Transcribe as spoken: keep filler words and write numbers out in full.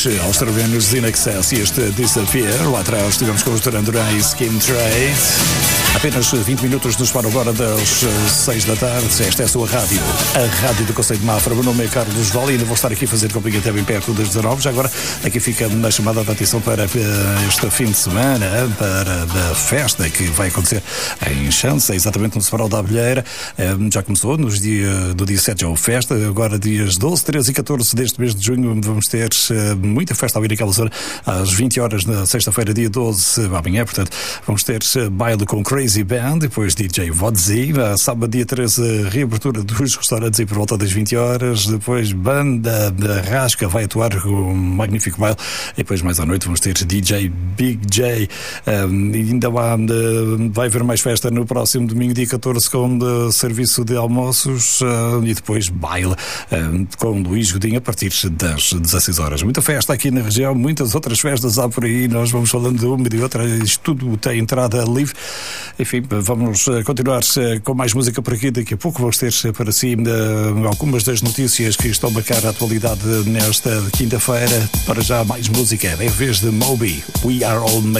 os australianos In Excess e este Disappear. Lá atrás tivemos com os Duran Duran e Skin Trade. Apenas vinte minutos nos para agora das seis da tarde. Esta é a sua rádio, a rádio do Conceito de Mafra. O meu nome é Carlos Vale e ainda vou estar aqui a fazer companhia até bem perto das dezanove. Já agora, aqui fica na chamada de atenção para este fim de semana, para a festa que vai acontecer em Chança, exatamente no Separal da Abelheira. Já começou nos dia, do dia sete já houve festa, agora dias doze, treze e catorze deste mês de junho vamos ter muita festa ali naquela zona, às vinte horas na sexta-feira, dia doze, amanhã, portanto, vamos ter baile com Crazy Band, depois D J Vodzi, sábado dia treze, reabertura dos restaurantes e por volta das vinte horas, depois Banda da Rasca vai atuar com um magnífico baile, e depois mais à noite vamos ter D J Big J, um, e ainda lá, uh, vai haver mais festa no próximo domingo, dia catorze, com uh, serviço de almoços, uh, e depois baile uh, com Luís Godinho a partir das dezasseis horas. Muita festa aqui na região, muitas outras festas há por aí, nós vamos falando de uma e de outra, isto tudo tem entrada livre. Enfim, vamos continuar com mais música por aqui. Daqui a pouco vamos ter para si uh, algumas das notícias que estão a marcar a atualidade nesta quinta-feira. Para já mais música, é vez de Moby, We Are All Made.